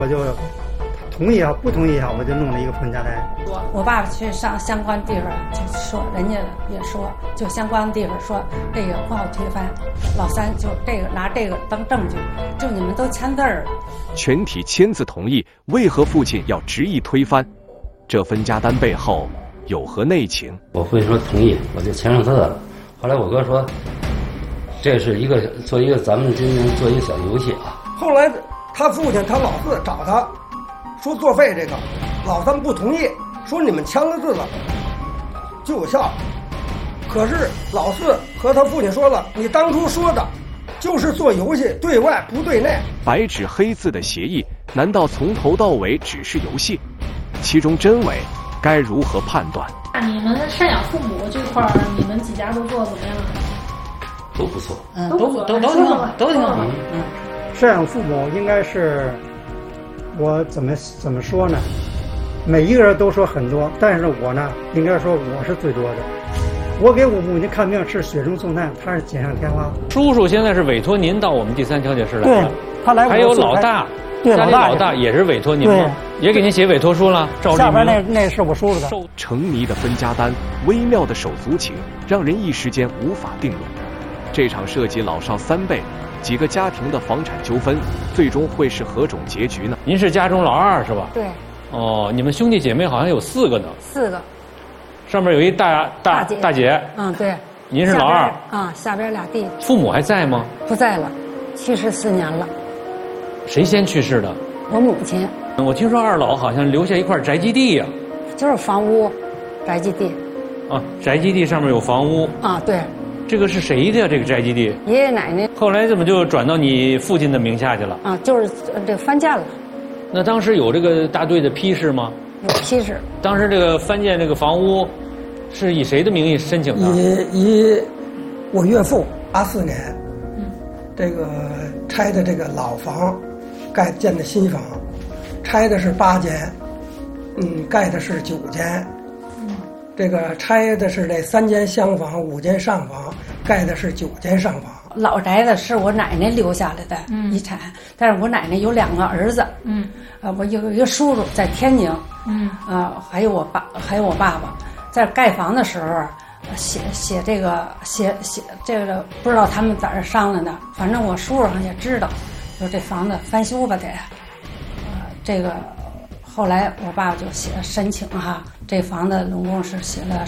我就同意啊，不同意啊，我就弄了一个分家单。 我爸爸去上相关地方就说，人家也说，就相关地方说这个不好推翻，老三就这个拿这个当证据，就你们都签字儿。 全体签字同意，为何父亲要执意推翻？这分家单背后有何内情？ 我父亲说同意，我就签上字了。后来我哥说，这是咱们今天做一个小游戏啊。 后来他父亲他老四找他，说作废这个，老三不同意，说你们签了字了就有效。可是老四和他父亲说了，你当初说的就是做游戏，对外不对内。 白纸黑字的协议，难道从头到尾只是游戏？其中真伪该如何判断？ 你们赡养父母这块儿，你们几家都做怎么样？ 都不错， 都挺好，都挺好。 赡养父母应该是，我怎么说呢？每一个人都说很多，但是我呢，应该说我是最多的。我给我母亲看病是雪中送炭，他是锦上添花。 叔叔现在是委托您到我们第三调解室来对的， 他来我还有老大， 对家里老大也是委托您吗？也给您写委托书了。赵下边那是我叔叔的。 成谜的分家单，微妙的手足情，让人一时间无法定论。这场涉及老少3辈几个家庭的房产纠纷，最终会是何种结局呢？ 您是家中老二是吧？ 对。 哦，你们兄弟姐妹好像有4个呢。 4个。 上面有一大姐。 嗯，对。 您是老二。 啊，下边俩弟。 父母还在吗？ 不在了，去世4年了。 谁先去世的？ 我母亲。 我听说二老好像留下一块宅基地呀。 就是房屋，宅基地。 啊，宅基地上面有房屋。 啊，对。 这个是谁的呀？这个宅基地？ 爷爷奶奶。 后来怎么就转到你父亲的名下去了？ 啊，就是这个翻建了。 那当时有这个大队的批示吗？ 有批示。 当时这个翻建这个房屋，是以谁的名义申请的？ 以我岳父84年，这个拆的这个老房，建的新房，拆的是8间，盖的是9间。这个拆的是这3间厢房，5间上房，盖的是9间上房。 老宅子是我奶奶留下来的遗产，但是我奶奶有2个儿子，我有一个叔叔在天津，还有我爸爸，在盖房的时候写这个不知道他们在这商量的，反正我叔叔也知道，就这房子翻修吧得，这个后来我爸爸就申请哈，这房子总共是写了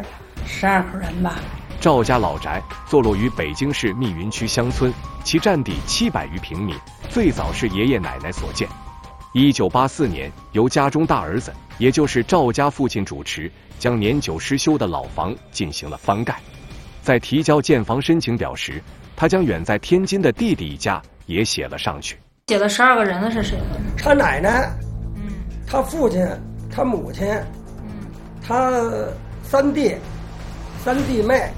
12口人吧。 赵家老宅坐落于北京市密云区乡村，其占地700余平米，最早是爷爷奶奶所建。1984年，由家中大儿子，也就是赵家父亲主持，将年久失修的老房进行了翻盖。在提交建房申请表时，他将远在天津的弟弟一家也写了上去。 写了12个人的是谁呢？ 他奶奶，他父亲，他母亲，他3弟妹。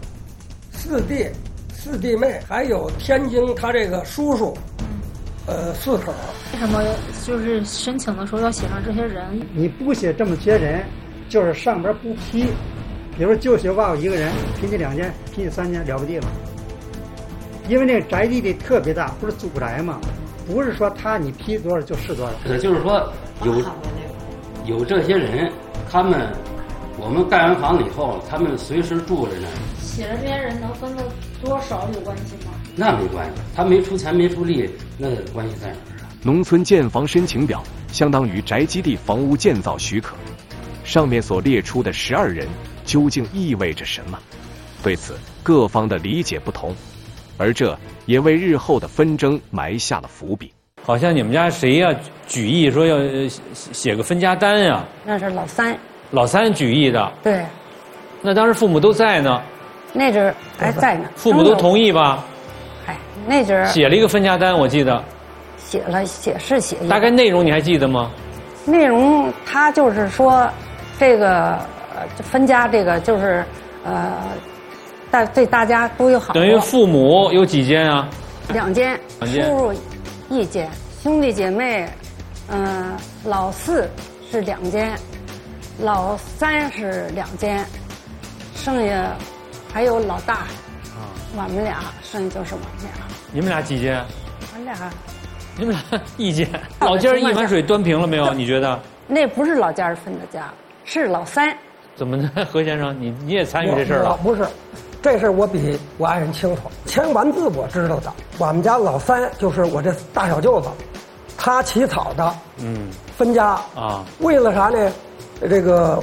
四弟妹，还有天津他这个叔叔，4口。 为什么就是申请的时候要写上这些人？ 你不写这么些人，就是上边不批，比如说就写爸爸一个人，批你2间，批你3间，了不地了。因为那个宅基地特别大，不是祖宅嘛，不是说你批多少就是多少。 就是说有这些人，我们盖完房子以后，他们随时住着呢。 写了这些人能分的多少有关系吗？ 那没关系，他没出钱没出力，那关系在哪儿啊？ 农村建房申请表相当于宅基地房屋建造许可，上面所列出的12人究竟意味着什么？对此，各方的理解不同，而这也为日后的纷争埋下了伏笔。 好像你们家谁呀举意说要写个分家单呀？ 那是老三。 老三举意的。 对。 那当时父母都在呢。 那阵还在呢。 父母都同意吧？ 那阵写了一个分家单，我记得。 写一个。 大概内容你还记得吗？ 内容他就是说，这个分家这个就是对大家都有好处。 等于父母有几间啊 ？2间，叔叔1间，兄弟姐妹，老4是2间，老3是2间，剩下还有老大，我们俩，剩下就是我们俩。 你们俩几间？ 我俩你们俩意见？老家一碗水端平了没有？你觉得？ 那不是老家分的家，是老三。 怎么呢，何先生？你也参与这事儿了？ 不是，这事我比我爱人清楚。签完字我知道的，我们家老三就是我这大小舅子，他起草的。分家啊，为了啥呢？这个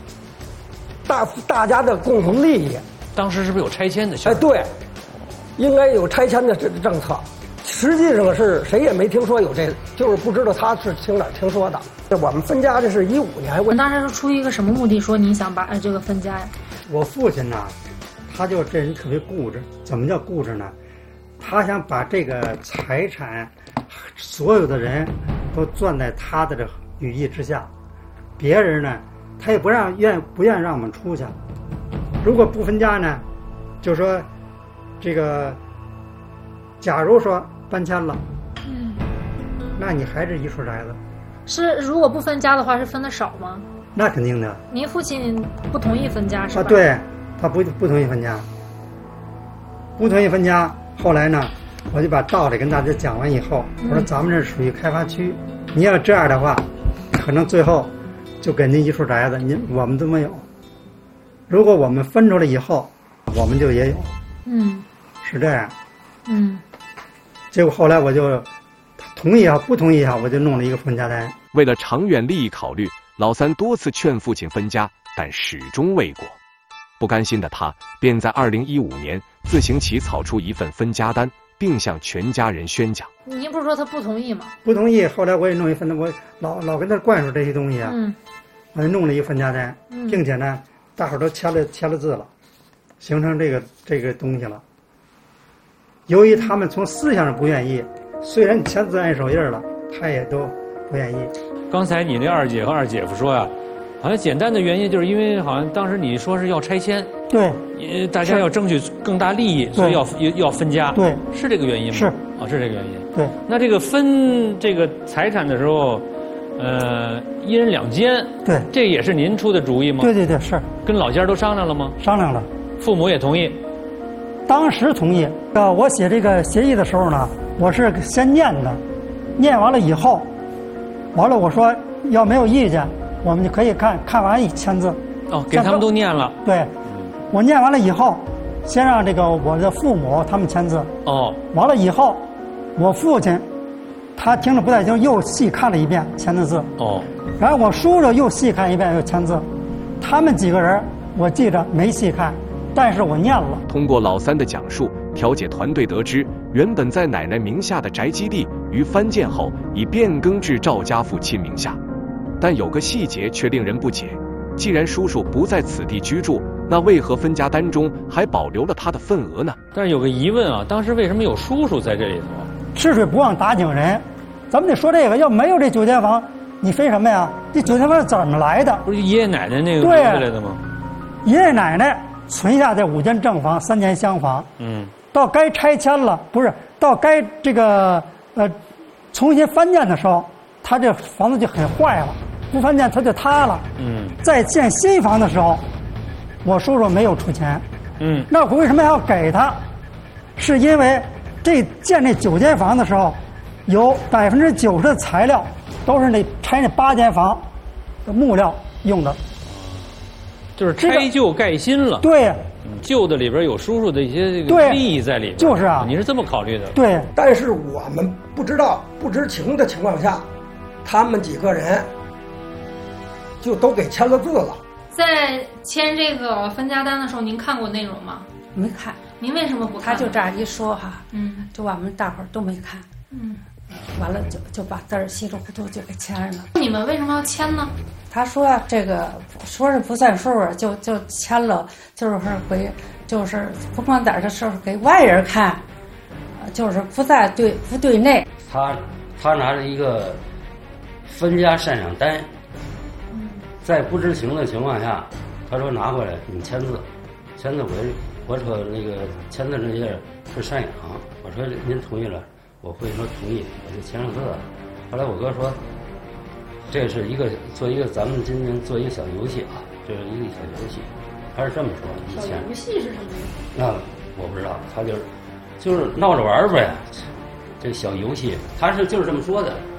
大家的共同利益。 当时是不是有拆迁的事？ 哎，对，应该有拆迁的政策。实际上是谁也没听说有这，就是不知道他是听哪儿听说的。我们分家这是15年。 你当时是出于一个什么目的说你想把这个分家呀？ 我父亲呢，他就这人特别固执。怎么叫固执呢？他想把这个财产，所有的人都攥在他的这羽翼之下，别人呢，他也不愿让我们出去。如果不分家呢，就说这个，假如说搬迁了，那你还是一处宅子。 是，如果不分家的话，是分的少吗？ 那肯定的。 您父亲不同意分家是吧？ 啊，对，他不同意分家，不同意分家。后来呢，我就把道理跟大家讲完以后，我说咱们这属于开发区，你要这样的话，可能最后就给您一处宅子，我们都没有。如果我们分出来以后，我们就也有。是这样。结果后来我就同意也好，不同意也好，我就弄了一个分家单。 为了长远利益考虑，老三多次劝父亲分家，但始终未果。不甘心的他，便在2015年自行起草出一份分家单，并向全家人宣讲。 您不是说他不同意吗？ 不同意，后来我也弄一份，我老跟他灌输这些东西啊。我就弄了一个分家单，并且呢，大伙儿都签了字了，形成这个东西了。由于他们从思想上不愿意，虽然你签字按手印了，他也都不愿意。 刚才你那二姐和二姐夫说呀，好像简单的原因就是因为好像当时你说是要拆迁， 对， 大家要争取更大利益，所以要分家， 对， 是这个原因吗？ 是， 是这个原因。 对， 那这个分这个财产的时候，一人2间， 对， 这也是您出的主意吗？ 对，是。 跟老家都商量了吗？ 商量了， 父母也同意。 当时同意。我写这个协议的时候呢，我是先念的，念完了以后，完了我说要没有意见，我们就可以看完一签字。 给他们都念了。 对，我念完了以后，先让这个我的父母他们签字。完了以后，我父亲他听着不太清，又细看了一遍签的字。然后我叔叔又细看一遍又签字，他们几个人我记着没细看，但是我念了。 通过老三的讲述，调解团队得知，原本在奶奶名下的宅基地于翻建后已变更至赵家父亲名下，但有个细节却令人不解：既然叔叔不在此地居住，那为何分家单中还保留了他的份额呢？ 但是有个疑问啊，当时为什么有叔叔在这里头？ 吃水不忘打井人，咱们得说这个，要没有这9间房，你分什么呀？这9间房是怎么来的？ 不是爷爷奶奶那个留下来的吗？ 爷爷奶奶存下这5间正房、3间厢房，到该拆迁了，不是到该这个重新翻建的时候，他这房子就很坏了，不翻建它就塌了。在建新房的时候，我叔叔没有出钱。那我为什么要给他？是因为建这9间房的时候，有90%的材料都是拆那8间房的木料用的。 就是拆旧盖新了。 对， 旧的里边有叔叔的一些这个利益在里边。 就是啊， 你是这么考虑的。 对，但是我们不知情的情况下，他们几个人就都给签了字了。 在签这个分家单的时候，您看过内容吗？ 没看。 您为什么不看？ 他就这样一说哈，就我们大伙儿都没看。完了就把字儿稀里糊涂就给签了。 你们为什么要签呢？ 他说这个说是不算数，就签了，就是不光在这是给外人看，就是不对内。 他拿着一个分家赡养单，在不知情的情况下，他说拿回来你签字，我说那个签字那页是赡养，我说您同意了。我会说同意，我就签上字了。后来我哥说，这是做一个咱们今天做一个小游戏啊，这是一个小游戏，他是这么说。 小游戏是什么？ 那我不知道，他就是闹着玩呗。 这小游戏，他就是这么说的。